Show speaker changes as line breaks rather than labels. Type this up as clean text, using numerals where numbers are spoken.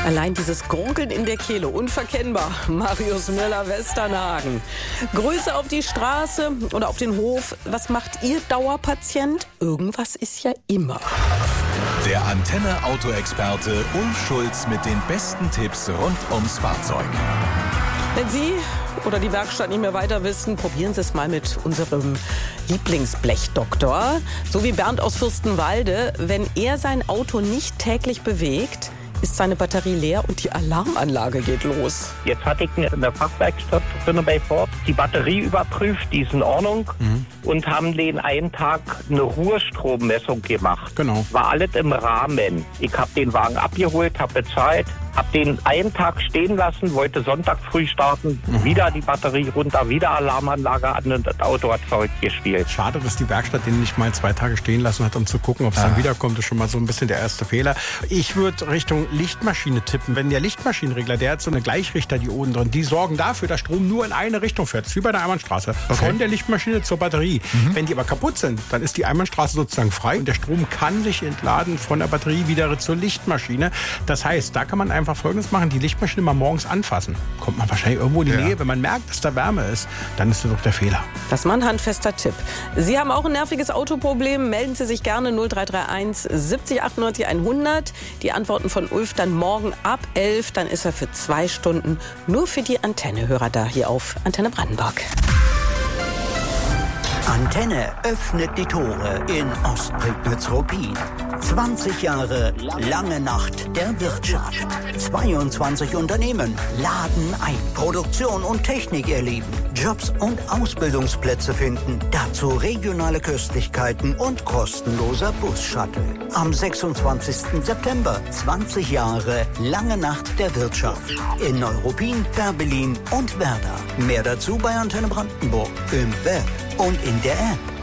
Allein dieses Gurgeln in der Kehle, unverkennbar. Marius Müller, Westernhagen. Grüße auf die Straße oder auf den Hof. Was macht ihr Dauerpatient? Irgendwas ist ja immer.
Der Antenne-Auto-Experte Ulf Schulz mit den besten Tipps rund ums Fahrzeug.
Wenn Sie oder die Werkstatt nicht mehr weiter wissen, probieren Sie es mal mit unserem Lieblingsblechdoktor. So wie Bernd aus Fürstenwalde. Wenn er sein Auto nicht täglich bewegt, ist seine Batterie leer und die Alarmanlage geht los.
Jetzt hatte ich in der Fachwerkstatt bei Ford die Batterie überprüft, die ist in Ordnung, und haben den einen Tag eine Ruhestrommessung gemacht.
Genau.
War alles im Rahmen. Ich habe den Wagen abgeholt, habe bezahlt, habe den einen Tag stehen lassen, wollte Sonntag früh starten, wieder die Batterie runter, wieder Alarmanlage an und das Auto hat verrückt gespielt.
Schade, dass die Werkstatt den nicht mal 2 Tage stehen lassen hat, um zu gucken, ob es dann wiederkommt. Das ist schon mal so ein bisschen der erste Fehler. Ich würde Richtung Lichtmaschine tippen. Wenn der Lichtmaschinenregler, der hat so eine Gleichrichterdioden drin, die sorgen dafür, dass Strom nur in eine Richtung fährt. Das ist wie bei der Einbahnstraße. Von der Lichtmaschine zur Batterie. Wenn die aber kaputt sind, dann ist die Einbahnstraße sozusagen frei und der Strom kann sich entladen von der Batterie wieder zur Lichtmaschine. Das heißt, da kann man einfach Folgendes machen, die Lichtmaschine mal morgens anfassen. Kommt man wahrscheinlich irgendwo in die Nähe. Wenn man merkt, dass da Wärme ist, dann ist das doch der Fehler.
Das ist mal ein handfester Tipp. Sie haben auch ein nerviges Autoproblem, melden Sie sich gerne 0331 70 98 100. Die Antworten von Ulf dann morgen ab 11. Dann ist er für 2 Stunden nur für die Antenne-Hörer da hier auf Antenne Brandenburg.
Antenne öffnet die Tore in Ostprignitz-Ruppin. 20 Jahre lange Nacht der Wirtschaft. 22 Unternehmen laden ein. Produktion und Technik erleben. Jobs und Ausbildungsplätze finden. Dazu regionale Köstlichkeiten und kostenloser Bus-Shuttle. Am 26. September 20 Jahre lange Nacht der Wirtschaft. In Neuruppin, Berlin und Werder. Mehr dazu bei Antenne Brandenburg im Web und in der App.